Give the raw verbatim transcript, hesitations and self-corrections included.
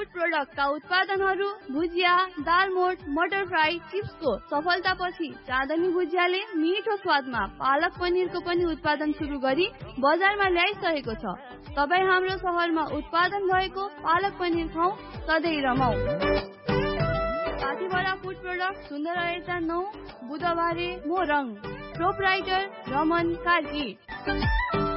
Food प्रोडक्टका उत्पादनहरू भुजिया, दालमोट, मटर fry, चिप्सको सफलतापछि चाँदनी भुजियाले मिठो स्वादमा पालक पनिरको पनि उत्पादन सुरु गरी बजारमा ल्याइसकेको छ। तपाईँ हाम्रो शहरमा उत्पादन भएको पालक पनिर खाऊ, सधैँ रमाऊ। साथीभरा फुड प्रोडक्ट सुन्दर रहेछ नौ बुधबारे मोरङ प्रोपराइटर रमन कार्की।